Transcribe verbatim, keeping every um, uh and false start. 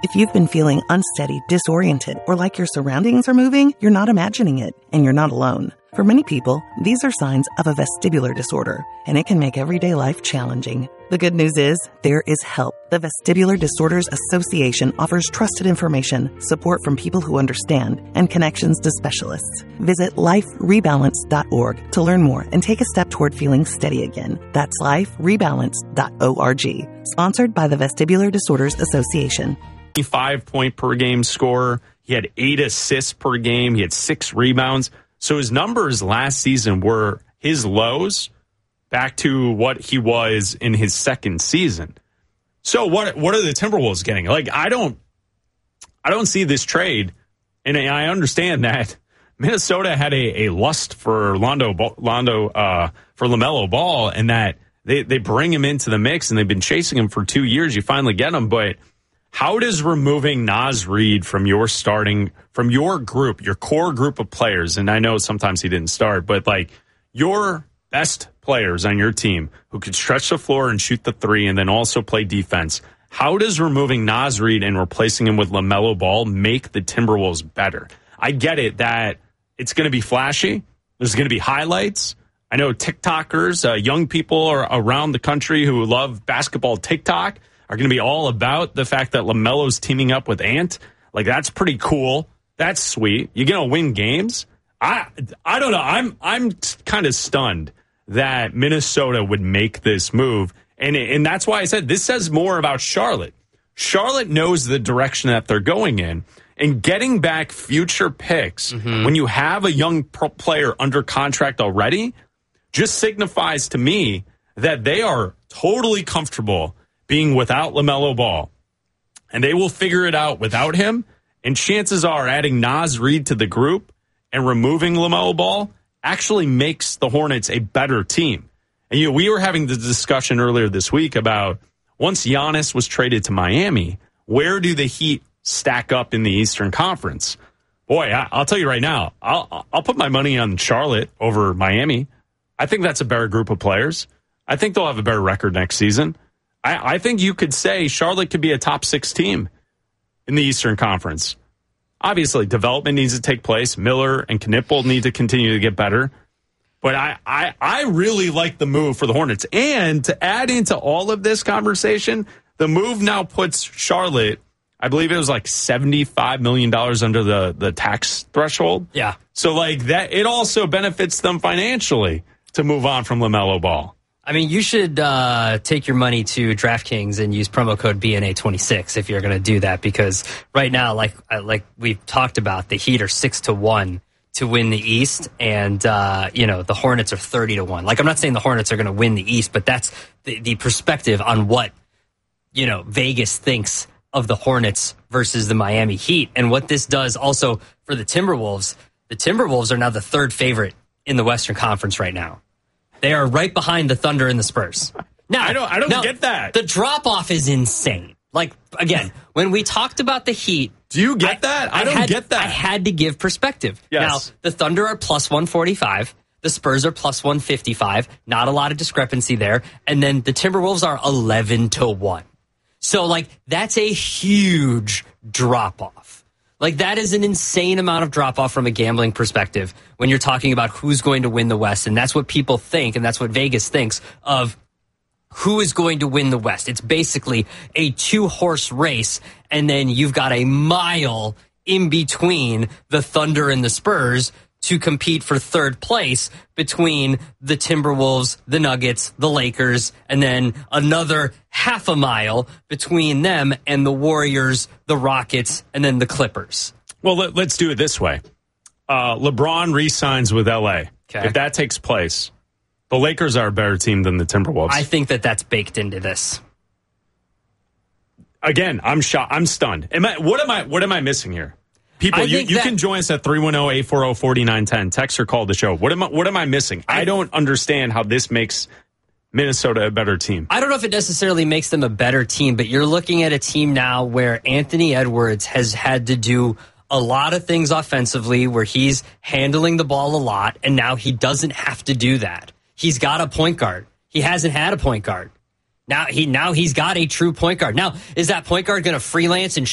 If you've been feeling unsteady, disoriented, or like your surroundings are moving, you're not imagining it, and you're not alone. For many people, these are signs of a vestibular disorder, and it can make everyday life challenging. The good news is, there is help. The Vestibular Disorders Association offers trusted information, support from people who understand, and connections to specialists. Visit life rebalance dot org to learn more and take a step toward feeling steady again. That's life rebalance dot org. Sponsored by the Vestibular Disorders Association. Five point per game scorer. He had eight assists per game. He had six rebounds. So his numbers last season were his lows back to what he was in his second season. So what what are the Timberwolves getting? Like, I don't I don't see this trade, and I understand that Minnesota had a, a lust for Londo Londo uh, for LaMelo Ball, and that they, they bring him into the mix, and they've been chasing him for two years. You finally get him, but how does removing Naz Reid from your starting, from your group, your core group of players, and I know sometimes he didn't start, but like your best players on your team who could stretch the floor and shoot the three and then also play defense, how does removing Naz Reid and replacing him with LaMelo Ball make the Timberwolves better? I get it that it's going to be flashy. There's going to be highlights. I know TikTokers, uh, young people are around the country who love basketball TikTok are going to be all about the fact that LaMelo's teaming up with Ant. Like, that's pretty cool. That's sweet. You're going to win games. I I don't know. I'm I'm kind of stunned that Minnesota would make this move. And, and that's why I said this says more about Charlotte. Charlotte knows the direction that they're going in. And getting back future picks mm-hmm. when you have a young pro player under contract already just signifies to me that they are totally comfortable being without LaMelo Ball. And they will figure it out without him. And chances are adding Naz Reid to the group and removing LaMelo Ball actually makes the Hornets a better team. And you know, we were having the discussion earlier this week about once Giannis was traded to Miami, where do the Heat stack up in the Eastern Conference? Boy, I, I'll tell you right now, I'll, I'll put my money on Charlotte over Miami. I think that's a better group of players. I think they'll have a better record next season. I, I think you could say Charlotte could be a top six team in the Eastern Conference. Obviously, development needs to take place. Miller and Knipple need to continue to get better. But I, I, I really like the move for the Hornets. And to add into all of this conversation, the move now puts Charlotte, I believe it was like seventy-five million dollars under the, the tax threshold. Yeah. So, like, that, it also benefits them financially to move on from LaMelo Ball. I mean, you should uh, take your money to DraftKings and use promo code B N A twenty-six if you're going to do that, because right now, like like we've talked about, the Heat are six to one to win the East, and uh, you know the Hornets are thirty to one. Like, I'm not saying the Hornets are going to win the East, but that's the, the perspective on what you know Vegas thinks of the Hornets versus the Miami Heat, and what this does also for the Timberwolves. The Timberwolves are now the third favorite in the Western Conference right now. They are right behind the Thunder and the Spurs. Now, I don't, I don't now, get that. The drop-off is insane. Like, again, when we talked about the Heat... Do you get I, that? I, I don't had, get that. I had to give perspective. Yes. Now, the Thunder are plus one forty-five. The Spurs are plus one fifty-five. Not a lot of discrepancy there. And then the Timberwolves are eleven to one. So, like, that's a huge drop-off. Like, that is an insane amount of drop-off from a gambling perspective when you're talking about who's going to win the West. And that's what people think, and that's what Vegas thinks of who is going to win the West. It's basically a two-horse race, and then you've got a mile in between the Thunder and the Spurs to compete for third place between the Timberwolves, the Nuggets, the Lakers, and then another half a mile between them and the Warriors, the Rockets, and then the Clippers. Well, let, let's do it this way. Uh, LeBron re-signs with L A. Okay. If that takes place, the Lakers are a better team than the Timberwolves. I think that that's baked into this. Again, I'm shocked. I'm stunned. Am I, what am I? What am I missing here? People, you, you that, can join us at three one zero, eight four zero, four nine one zero. Text or call the show. What am I, what am I missing? I, I don't understand how this makes Minnesota a better team. I don't know if it necessarily makes them a better team, but you're looking at a team now where Anthony Edwards has had to do a lot of things offensively, where he's handling the ball a lot, and now he doesn't have to do that. He's got a point guard. He hasn't had a point guard. Now he now he's got a true point guard. Now, is that point guard going to freelance and